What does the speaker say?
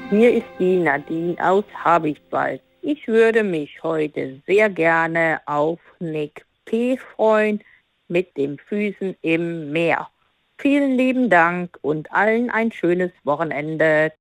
Hier ist die Nadine aus Habichtswald. Ich würde mich heute sehr gerne auf Nick P. freuen mit den Füßen im Meer. Vielen lieben Dank und allen ein schönes Wochenende.